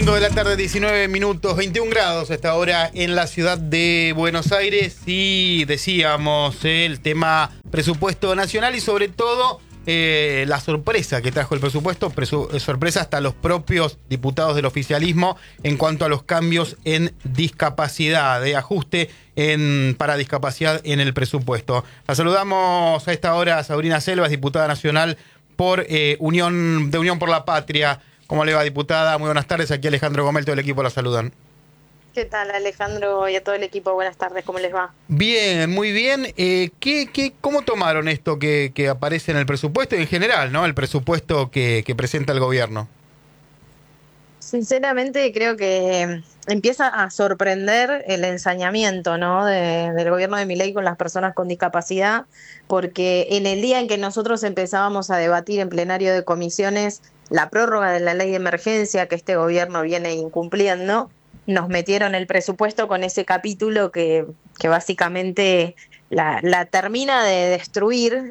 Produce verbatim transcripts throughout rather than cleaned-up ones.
cinco de la tarde, diecinueve minutos, veintiún grados a esta hora en la ciudad de Buenos Aires. Y decíamos eh, el tema presupuesto nacional y sobre todo eh, la sorpresa que trajo el presupuesto, presu sorpresa hasta los propios diputados del oficialismo en cuanto a los cambios en discapacidad, de ajuste en, para discapacidad en el presupuesto. La saludamos a esta hora a Sabrina Selvas, diputada nacional por eh, Unión de Unión por la Patria. ¿Cómo le va, diputada? Muy buenas tardes. Aquí Alejandro Gomel, todo el equipo la saludan. ¿Qué tal, Alejandro, y a todo el equipo? Buenas tardes, ¿cómo les va? Bien, muy bien. Eh, ¿qué, qué, ¿Cómo tomaron esto que, que aparece en el presupuesto y en general, ¿no? El presupuesto que, que presenta el gobierno. Sinceramente creo que empieza a sorprender el ensañamiento, ¿no? de, del gobierno de Milei con las personas con discapacidad, porque en el día en que nosotros empezábamos a debatir en plenario de comisiones la prórroga de la ley de emergencia que este gobierno viene incumpliendo, nos metieron el presupuesto con ese capítulo que, que básicamente la, la termina de destruir,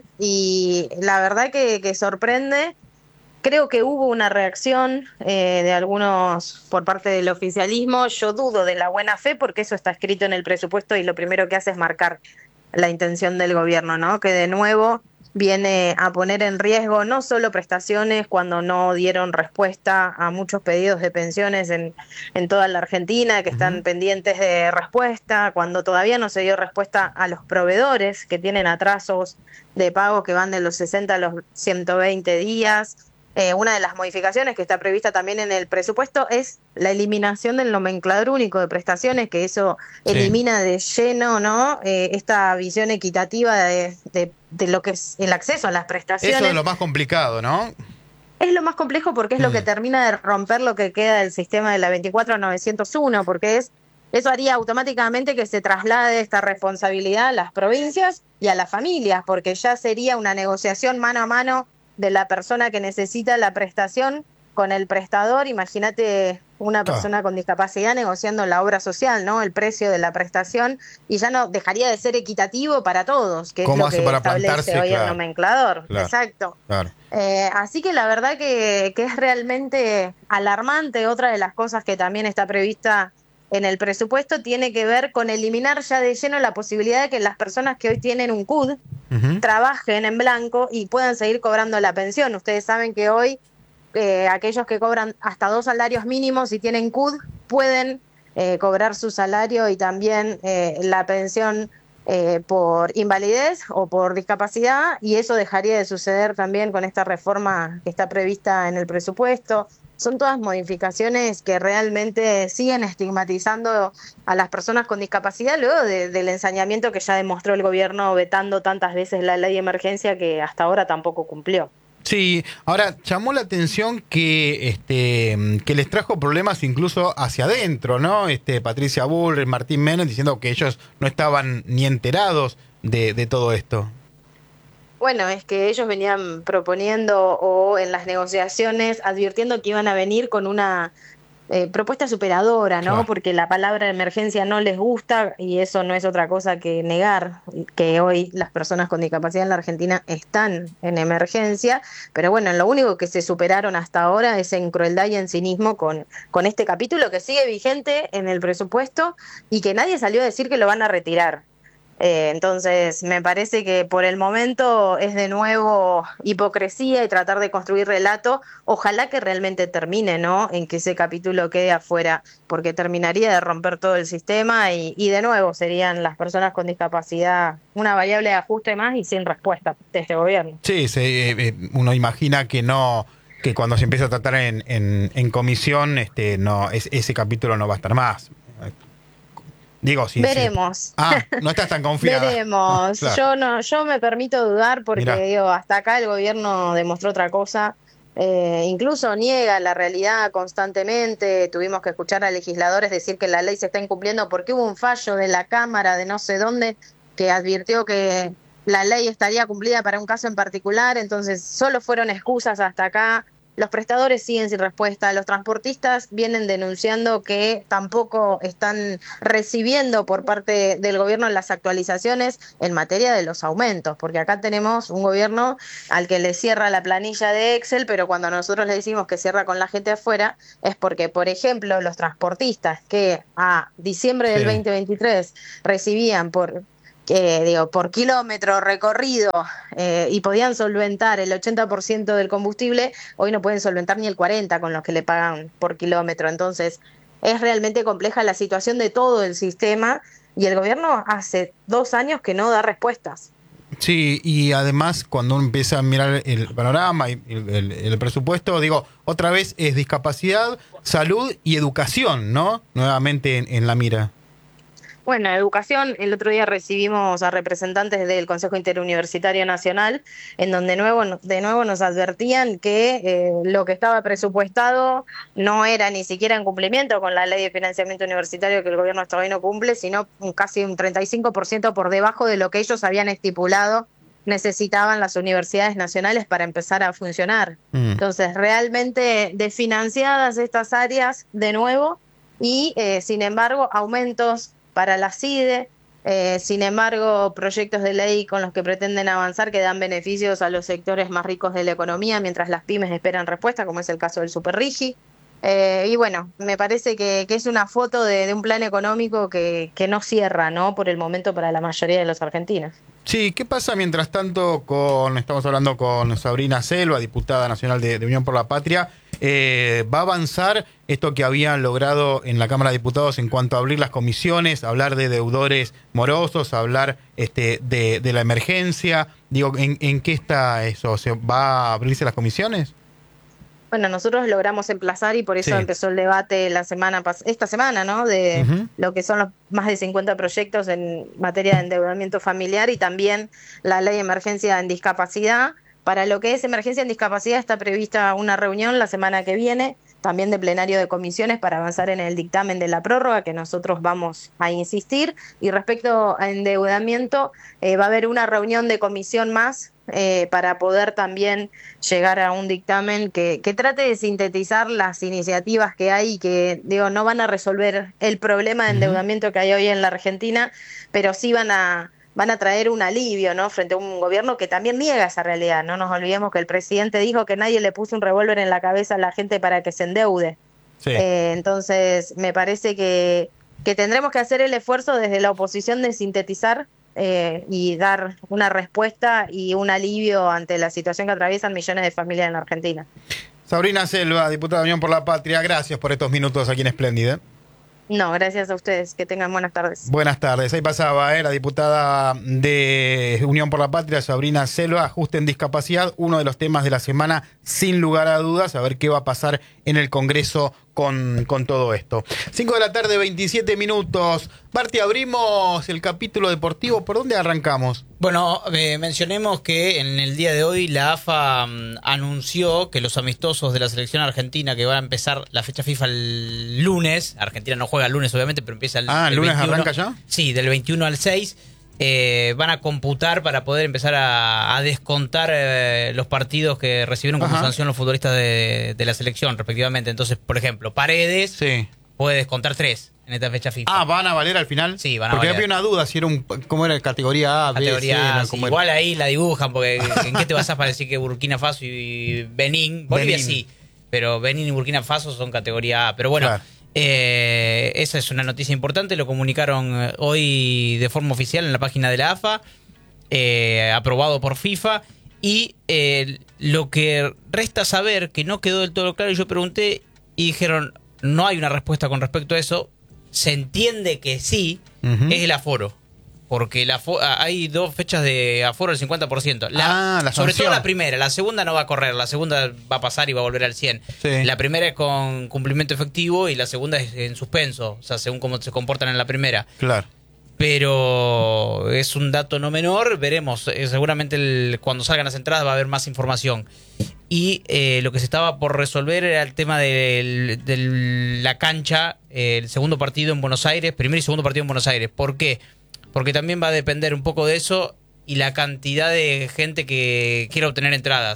y la verdad que, que sorprende. Creo que hubo una reacción eh, de algunos por parte del oficialismo. Yo dudo de la buena fe porque eso está escrito en el presupuesto y lo primero que hace es marcar la intención del gobierno, ¿no? Que de nuevo viene a poner en riesgo no solo prestaciones cuando no dieron respuesta a muchos pedidos de pensiones en, en toda la Argentina que están uh-huh. pendientes de respuesta, cuando todavía no se dio respuesta a los proveedores que tienen atrasos de pago que van de los sesenta a los ciento veinte días. Eh, una de las modificaciones que está prevista también en el presupuesto es la eliminación del nomenclador único de prestaciones, que eso sí. elimina de lleno, ¿no? Eh, esta visión equitativa de, de, de lo que es el acceso a las prestaciones. Eso es lo más complicado, ¿no? Es lo más complejo porque es mm. lo que termina de romper lo que queda del sistema de la veinticuatro novecientos uno, porque es eso haría automáticamente que se traslade esta responsabilidad a las provincias y a las familias, porque ya sería una negociación mano a mano de la persona que necesita la prestación con el prestador. Imagínate una persona ah. con discapacidad negociando la obra social, ¿no? El precio de la prestación, y ya no dejaría de ser equitativo para todos, que es lo que establece hoy claro. el nomenclador. Claro. Exacto. Claro. Eh, así que la verdad que, que es realmente alarmante. Otra de las cosas que también está prevista en el presupuesto tiene que ver con eliminar ya de lleno la posibilidad de que las personas que hoy tienen un C U D uh-huh. trabajen en blanco y puedan seguir cobrando la pensión. Ustedes saben que hoy eh, aquellos que cobran hasta dos salarios mínimos y tienen C U D pueden eh, cobrar su salario y también eh, la pensión eh, por invalidez o por discapacidad, y eso dejaría de suceder también con esta reforma que está prevista en el presupuesto. Son todas modificaciones que realmente siguen estigmatizando a las personas con discapacidad luego de, del ensañamiento que ya demostró el gobierno vetando tantas veces la ley de emergencia que hasta ahora tampoco cumplió. Sí, ahora llamó la atención que este que les trajo problemas incluso hacia adentro, ¿no? Este Patricia Bullrich, Martín Menem diciendo que ellos no estaban ni enterados de, de todo esto. Bueno, es que ellos venían proponiendo o en las negociaciones advirtiendo que iban a venir con una eh, propuesta superadora, ¿no? Claro. Porque la palabra emergencia no les gusta, y eso no es otra cosa que negar que hoy las personas con discapacidad en la Argentina están en emergencia. Pero bueno, lo único que se superaron hasta ahora es en crueldad y en cinismo con, con este capítulo que sigue vigente en el presupuesto y que nadie salió a decir que lo van a retirar. Eh, entonces me parece que por el momento es de nuevo hipocresía y tratar de construir relato. Ojalá que realmente termine, ¿no? En que ese capítulo quede afuera, porque terminaría de romper todo el sistema y, y de nuevo serían las personas con discapacidad una variable de ajuste más y sin respuesta de este gobierno. Sí, se, eh, uno imagina que no, que cuando se empieza a tratar en, en, en comisión, este, no, es, ese capítulo no va a estar más. Digo, sí, veremos. Sí. Ah, no estás tan confiada. Veremos. Claro. Yo no, yo me permito dudar porque Mirá. digo, hasta acá el gobierno demostró otra cosa. Eh, incluso niega la realidad constantemente. Tuvimos que escuchar a legisladores decir que la ley se está incumpliendo porque hubo un fallo de la Cámara de no sé dónde que advirtió que la ley estaría cumplida para un caso en particular. Entonces, solo fueron excusas hasta acá. los prestadores siguen sin respuesta, los transportistas vienen denunciando que tampoco están recibiendo por parte del gobierno las actualizaciones en materia de los aumentos, porque acá tenemos un gobierno al que le cierra la planilla de Excel, pero cuando nosotros le decimos que cierra con la gente afuera, es porque, por ejemplo, los transportistas que a diciembre del Sí. veinte veintitrés recibían por... Eh, digo, por kilómetro recorrido eh, y podían solventar el ochenta por ciento del combustible, hoy no pueden solventar ni el cuarenta por ciento con los que le pagan por kilómetro. Entonces, es realmente compleja la situación de todo el sistema y el gobierno hace dos años que no da respuestas. Sí, y además cuando uno empieza a mirar el panorama y el, el, el presupuesto, digo, otra vez es discapacidad, salud y educación, ¿no? Nuevamente en, en la mira. Bueno, educación, el otro día recibimos a representantes del Consejo Interuniversitario Nacional, en donde nuevo, de nuevo nos advertían que eh, lo que estaba presupuestado no era ni siquiera en cumplimiento con la ley de financiamiento universitario que el gobierno hasta hoy no cumple, sino un, casi un treinta y cinco por ciento por debajo de lo que ellos habían estipulado necesitaban las universidades nacionales para empezar a funcionar. Mm. Entonces, realmente desfinanciadas estas áreas de nuevo y, eh, sin embargo, aumentos para la C I D E, eh, sin embargo, proyectos de ley con los que pretenden avanzar que dan beneficios a los sectores más ricos de la economía, mientras las pymes esperan respuesta, como es el caso del Superrigi. Eh, y bueno, me parece que, que es una foto de, de un plan económico que, que no cierra, ¿no? Por el momento para la mayoría de los argentinos. Sí, ¿qué pasa mientras tanto con, estamos hablando con Sabrina Selva, diputada nacional de, de Unión por la Patria? Eh, ¿Va a avanzar esto que habían logrado en la Cámara de Diputados en cuanto a abrir las comisiones, hablar de deudores morosos, hablar este, de, de la emergencia? Digo, ¿en, ¿en qué está eso? ¿Se va a abrirse las comisiones? Bueno, nosotros logramos emplazar y por eso sí. empezó el debate la semana pas- esta semana, ¿no? De uh-huh. lo que son los más de cincuenta proyectos en materia de endeudamiento familiar y también la ley de emergencia en discapacidad. Para lo que es emergencia en discapacidad está prevista una reunión la semana que viene, también de plenario de comisiones para avanzar en el dictamen de la prórroga, que nosotros vamos a insistir. Y respecto a endeudamiento, eh, va a haber una reunión de comisión más eh, para poder también llegar a un dictamen que, que trate de sintetizar las iniciativas que hay y que, digo, no van a resolver el problema de endeudamiento que hay hoy en la Argentina, pero sí van a... van a traer un alivio, ¿no? Frente a un gobierno que también niega esa realidad. No nos olvidemos que el presidente dijo que nadie le puso un revólver en la cabeza a la gente para que se endeude. Sí. Eh, entonces, me parece que, que tendremos que hacer el esfuerzo desde la oposición de sintetizar eh, y dar una respuesta y un alivio ante la situación que atraviesan millones de familias en la Argentina. Sabrina Selva, diputada de Unión por la Patria, gracias por estos minutos aquí en Espléndida. No, gracias a ustedes. Que tengan buenas tardes. Buenas tardes. Ahí pasaba eh, la diputada de Unión por la Patria, Sabrina Selva, ajuste en discapacidad, uno de los temas de la semana, sin lugar a dudas, a ver qué va a pasar en el Congreso con, con todo esto. cinco de la tarde, veintisiete minutos. Marti, abrimos el capítulo deportivo. ¿Por dónde arrancamos? Bueno, eh, mencionemos que en el día de hoy la A F A um, anunció que los amistosos de la selección argentina, que va a empezar la fecha FIFA el lunes, Argentina no juega el lunes obviamente, pero empieza el, ah, ¿el, el lunes veintiuno, arranca ya? Sí, del veintiuno al seis, eh, van a computar para poder empezar a, a descontar eh, los partidos que recibieron como Ajá. sanción los futbolistas de, de la selección, respectivamente. Entonces, por ejemplo, Paredes sí. puede descontar tres en esta fecha FIFA. Ah, ¿van a valer al final? Sí, van a porque valer. Porque había una duda si era un... ¿Cómo era? ¿Categoría A, B, Categoría C? A, sí, igual ahí la dibujan, porque ¿en qué te basás para decir que Burkina Faso y Benín? Bolivia Benín. Sí, pero Benín y Burkina Faso son categoría A. Pero bueno, claro. eh, esa es una noticia importante, lo comunicaron hoy de forma oficial en la página de la A F A, eh, aprobado por FIFA, y eh, lo que resta saber, que no quedó del todo claro, y yo pregunté, y dijeron, no hay una respuesta con respecto a eso. Se entiende que sí, uh-huh. es el aforo. Porque la afo- hay dos fechas de aforo del cincuenta por ciento. La, ah, la sobre sanción. todo la primera. La segunda no va a correr. La segunda va a pasar y va a volver al cien. Sí. La primera es con cumplimiento efectivo y la segunda es en suspenso. O sea, según cómo se comportan en la primera. Claro. Pero es un dato no menor. Veremos. Eh, seguramente el, cuando salgan las entradas va a haber más información. Y eh, lo que se estaba por resolver era el tema de, de la cancha, eh, el segundo partido en Buenos Aires, primer y segundo partido en Buenos Aires. ¿Por qué? Porque también va a depender un poco de eso y la cantidad de gente que quiera obtener entradas.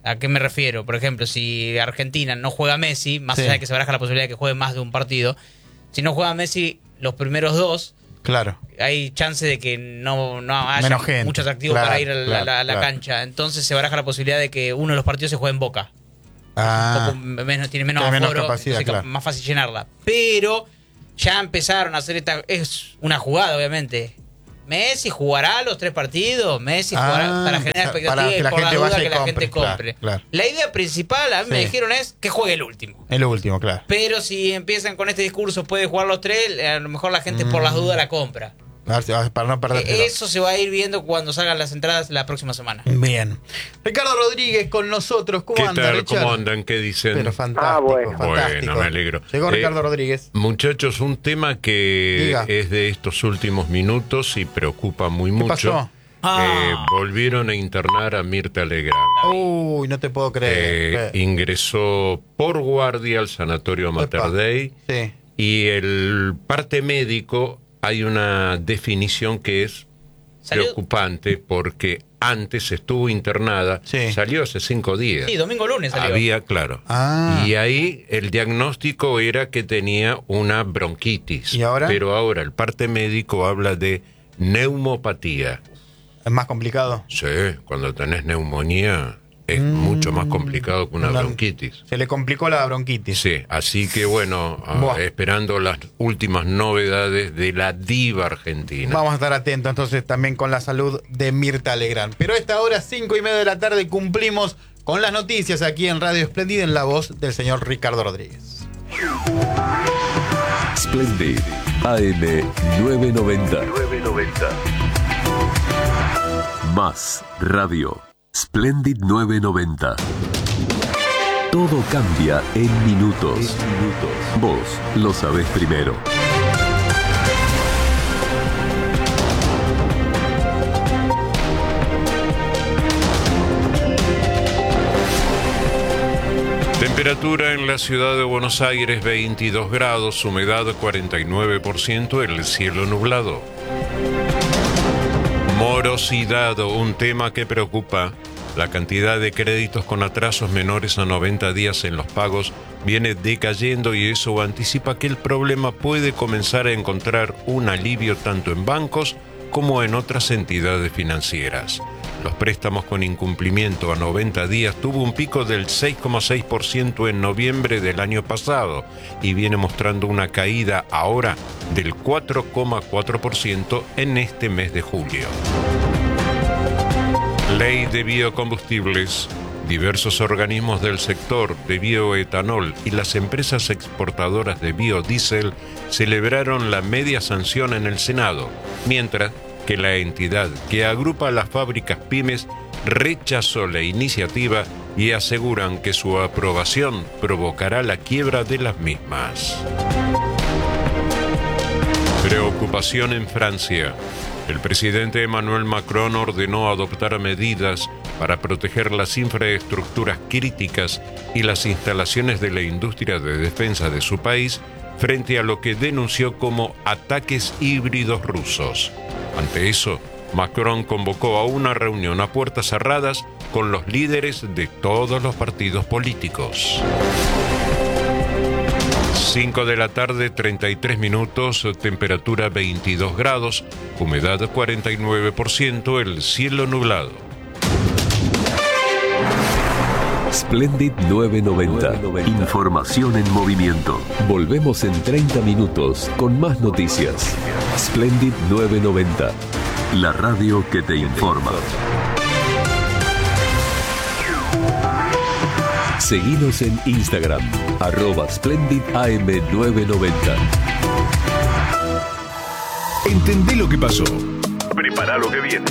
¿A qué me refiero? Por ejemplo, si Argentina no juega Messi, más sí. allá de que se baraja la posibilidad de que juegue más de un partido, si no juega Messi los primeros dos, claro, hay chance de que no, no haya mucho atractivo claro, para ir a la, claro, la, la claro. cancha. Entonces se baraja la posibilidad de que uno de los partidos se juegue en Boca. Ah, un poco menos, tiene menos tiene aforo, menos capacidad, entonces claro. más fácil llenarla. Pero ya empezaron a hacer esta... Es una jugada, obviamente. Messi jugará los tres partidos, Messi Ah, jugará para generar expectativa y por la duda que la gente compre. Claro, claro. La idea principal, a mí sí. me dijeron, es que juegue el último. El último, claro. Pero si empiezan con este discurso, puede jugar los tres, a lo mejor la gente mm. por las dudas la compra. Para no perder. Eso se va a ir viendo cuando salgan las entradas la próxima semana. Bien. Ricardo Rodríguez con nosotros. ¿Cómo ¿Qué anda, tal? Richard? ¿Cómo andan? ¿Qué dicen? Pero fantástico, ah, bueno. fantástico. Bueno, me alegro. Llegó eh, Ricardo Rodríguez. Muchachos, un tema que Diga. es de estos últimos minutos y preocupa muy ¿Qué mucho. pasó? Ah. Eh, volvieron a internar a Mirta Legrand. Uy, no te puedo creer. Eh, ingresó por guardia al sanatorio Mater Dei. Sí. Y el parte médico, hay una definición que es ¿Salió? preocupante porque antes estuvo internada, sí. salió hace cinco días. Sí, domingo lunes salió. Había, claro. Ah. Y ahí el diagnóstico era que tenía una bronquitis. ¿Y ahora? Pero ahora el parte médico habla de neumopatía. ¿Es más complicado? Sí, cuando tenés neumonía es mm. mucho más complicado que una la, bronquitis. Se le complicó la bronquitis. Sí, así que bueno, uh, esperando las últimas novedades de la diva argentina. Vamos a estar atentos entonces también con la salud de Mirta Legrand. Pero a esta hora, cinco y media de la tarde, cumplimos con las noticias aquí en Radio Splendid en la voz del señor Ricardo Rodríguez. Splendid A M nueve noventa. Más Radio. Splendid nueve noventa. Todo cambia en minutos. minutos. Vos lo sabés primero. Temperatura en la ciudad de Buenos Aires veintidós grados, humedad cuarenta y nueve por ciento, el cielo nublado. Morosidad, un tema que preocupa. La cantidad de créditos con atrasos menores a noventa días en los pagos viene decayendo y eso anticipa que el problema puede comenzar a encontrar un alivio tanto en bancos como en otras entidades financieras. Los préstamos con incumplimiento a noventa días tuvo un pico del seis coma seis por ciento en noviembre del año pasado y viene mostrando una caída ahora del cuatro coma cuatro por ciento en este mes de julio. Ley de biocombustibles. Diversos organismos del sector de bioetanol y las empresas exportadoras de biodiesel celebraron la media sanción en el Senado, mientras que la entidad que agrupa a las fábricas pymes rechazó la iniciativa y aseguran que su aprobación provocará la quiebra de las mismas. Preocupación en Francia. El presidente Emmanuel Macron ordenó adoptar medidas para proteger las infraestructuras críticas y las instalaciones de la industria de defensa de su país frente a lo que denunció como ataques híbridos rusos. Ante eso, Macron convocó a una reunión a puertas cerradas con los líderes de todos los partidos políticos. cinco de la tarde, treinta y tres minutos, temperatura veintidós grados, humedad cuarenta y nueve por ciento, el cielo nublado. Splendid nueve noventa. Información en movimiento. Volvemos en treinta minutos con más noticias. Splendid nueve noventa. La radio que te informa. Seguinos en Instagram, arroba Splendid A M nueve noventa. Entendé lo que pasó. Prepara lo que viene.